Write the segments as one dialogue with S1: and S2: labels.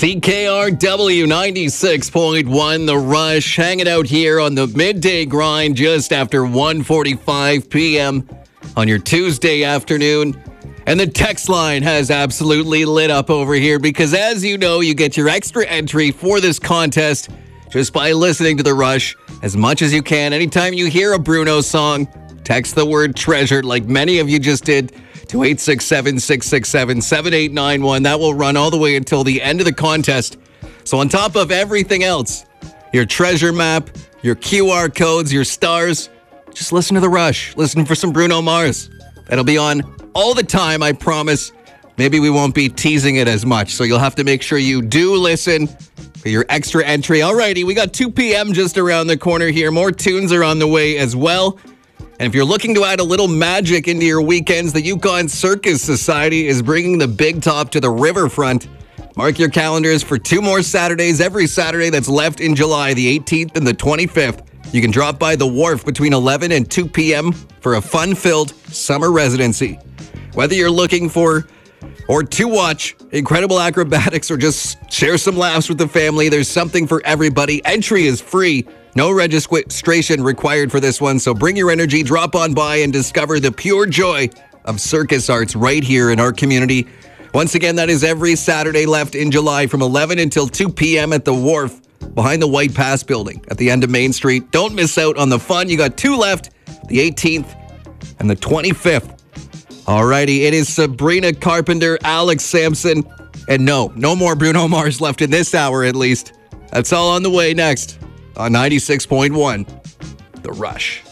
S1: CKRW 96.1, The Rush, hanging out here on the midday grind just after 1:45 p.m. on your Tuesday afternoon. And the text line has absolutely lit up over here because, as you know, you get your extra entry for this contest just by listening to The Rush as much as you can. Anytime you hear a Bruno song, text the word treasured like many of you just did to 867-667-7891. That will run all the way until the end of the contest. So on top of everything else, your treasure map, your QR codes, your stars, just listen to The Rush. Listen for some Bruno Mars. That'll be on all the time, I promise. Maybe we won't be teasing it as much, so you'll have to make sure you do listen for your extra entry. Alrighty, we got 2 p.m. just around the corner here. More tunes are on the way as well. And if you're looking to add a little magic into your weekends, the Yukon Circus Society is bringing the Big Top to the riverfront. Mark your calendars for 2 more Saturdays every Saturday that's left in July, the 18th and the 25th. You can drop by the wharf between 11 and 2 p.m. for a fun-filled summer residency. Whether you're looking for or to watch incredible acrobatics or just share some laughs with the family, there's something for everybody. Entry is free. No registration required for this one, so bring your energy, drop on by, and discover the pure joy of circus arts right here in our community. Once again, that is every Saturday left in July from 11 until 2 p.m. at the wharf behind the White Pass building at the end of Main Street. Don't miss out on the fun. You got 2 left, the 18th and the 25th. Alrighty, it is Sabrina Carpenter, Alex Sampson, and no more Bruno Mars left in this hour at least. That's all on the way next on 96.1, The Rush.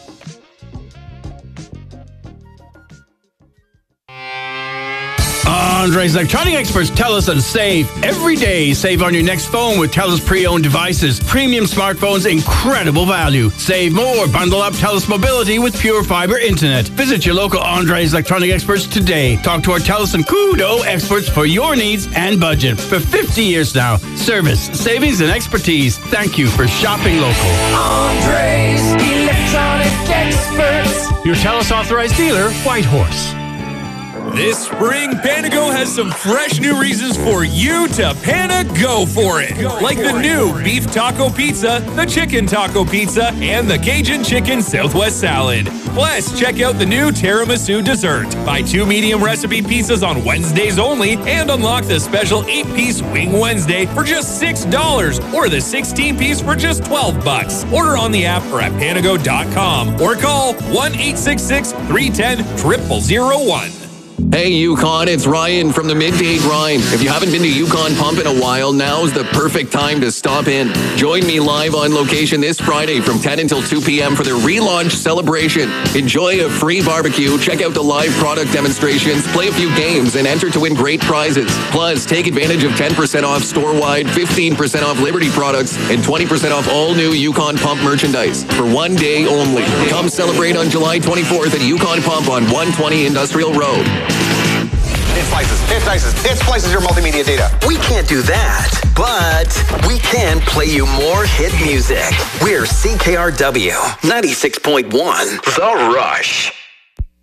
S2: Andre's electronic experts tell us and save every day. Save on your next phone with TELUS pre-owned devices. Premium smartphones, incredible value. Save more. Bundle up TELUS Mobility with pure fiber internet. Visit your local Andre's electronic experts today. Talk to our TELUS and Kudo experts for your needs and budget. For 50 years now, service, savings, and expertise. Thank you for shopping local.
S3: Andre's electronic experts.
S2: Your TELUS authorized dealer, Whitehorse.
S4: This spring, Panago has some fresh new reasons for you to Panago for it. Like the new beef taco pizza, the chicken taco pizza, and the Cajun chicken Southwest salad. Plus, check out the new tiramisu dessert. Buy 2 medium recipe pizzas on Wednesdays only and unlock the special 8-piece Wing Wednesday for just $6 or the 16-piece for just $12. Order on the app or at panago.com or call 1-866-310-0001.
S1: Hey Yukon, it's Ryan from the Midday Grind. If you haven't been to Yukon Pump in a while, now's the perfect time to stop in. Join me live on location this Friday from 10 until 2 p.m. for their relaunch celebration. Enjoy a free barbecue, check out the live product demonstrations, play a few games, and enter to win great prizes. Plus, take advantage of 10% off store-wide, 15% off Liberty products, and 20% off all new Yukon Pump merchandise for 1 day only. Come celebrate on July 24th at Yukon Pump on 120 Industrial Road.
S5: It splices your multimedia data.
S6: We can't do that, but we can play you more hit music. We're CKRW 96.1, The Rush.